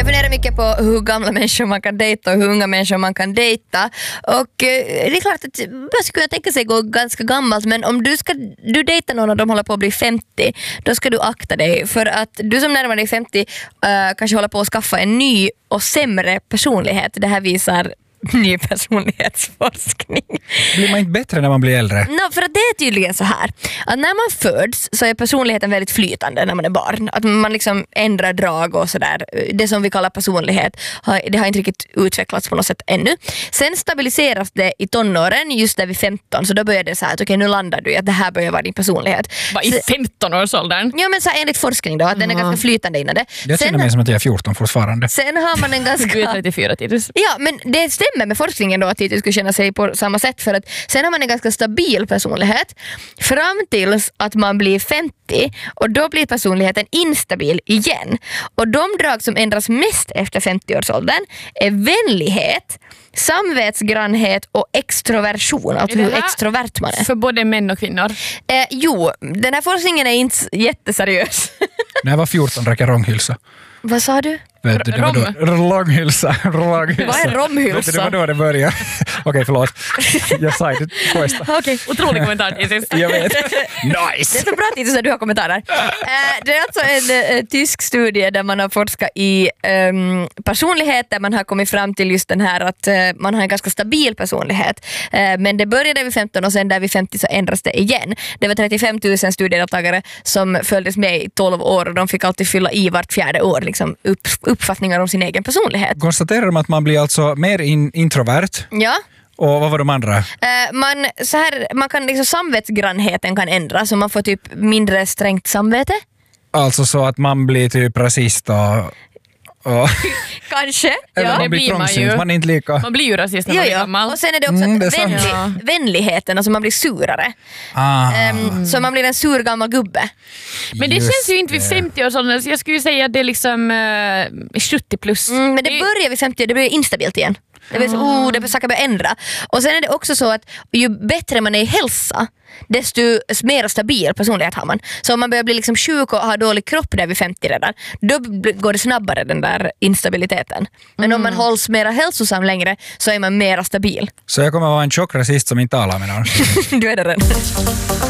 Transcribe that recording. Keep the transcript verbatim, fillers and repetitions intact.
Jag funderar mycket på hur gamla människor man kan dejta och hur unga människor man kan dejta. Och eh, det är klart att man skulle kunna tänka sig gå ganska gammalt, men om du ska du dejta någon och de håller på att bli femtio, då ska du akta dig. För att du som närmar dig femtio uh, kanske håller på att skaffa en ny och sämre personlighet. Det här visar ny personlighetsforskning. Blir man inte bättre när man blir äldre? No, för att det är tydligen så här att när man föds så är personligheten väldigt flytande när man är barn. Att man liksom ändrar drag och sådär. Det som vi kallar personlighet, det har inte riktigt utvecklats på något sätt ännu. Sen stabiliseras det i tonåren, just där vid femton, så då börjar det så här att okej, nu landar du i att det här börjar vara din personlighet. Vad, i femton-årsåldern? Ja, men så här, enligt forskning då, att den är ganska flytande innan det. Jag känner mig som att jag är fjorton fortfarande. Sen har man en ganska... Du är trettiofyra, Titus. Ja, men det stämmer med forskningen då att Titus skulle känna sig på samma sätt, för att sen har man en ganska stabil personlighet fram tills att man blir femtio, och då blir personligheten instabil igen. Och de drag som ändras mest efter femtio-årsåldern är vänlighet, samvetsgrannhet och extroversion, alltså hur extrovert man är. För både män och kvinnor? Eh, jo, den här forskningen är inte jätteseriös. När jag var fjorton drack jag rånghylsa. Vad sa du? Vet du, det var då, långhylsa, långhylsa. Vad är romhylsa? Vet du, det var då det började. Okej, förlåt. Jag sa det på nästa. Okej, otrolig kommentar, Titus. Jag vet. Nice! Det är så bra, Titus, att du har kommentarer. Uh, det är alltså en uh, tysk studie där man har forskat i um, personlighet, där man har kommit fram till just den här att uh, man har en ganska stabil personlighet. Uh, men det började vid femton och sen där vid femtio så ändras det igen. Det var trettiofem tusen studiedeltagare som följdes med i tolv år, och de fick alltid fylla i vart fjärde år liksom upp, uppfattningar om sin egen personlighet. Konstaterar de att man blir alltså mer in, introvert? Ja. Och vad var de andra? Uh, man, så här, man kan liksom, samvetsgrannheten kan ändras, så man får typ mindre strängt samvete. Alltså så att man blir typ rasist och... och kanske. Eller Ja. man blir trångsynt, man är inte lika... Man blir ju rasist när man blir gammal. Och sen är det också Mm, det är att sant. vänlig, Ja. vänligheten, alltså man blir surare. Ah. Um, så man blir en sur gammal gubbe. Men det Just känns ju inte vid det. femtio-årsåldern, så jag skulle ju säga att det är liksom uh, sjuttio plus. Mm, men det börjar vid femtio, det blir instabilt igen. Det blir så, oh, det saker börjar ändra. Och sen är det också så att ju bättre man är i hälsa, desto mer stabil personlighet har man. Så om man börjar bli liksom sjuk och har dålig kropp där vid femtio redan, då går det snabbare, den där instabiliteten. Men mm. om man hålls mer hälsosam längre, så är man mer stabil. Så jag kommer att vara en tjock rasist som inte talar med någon. Du är det redan.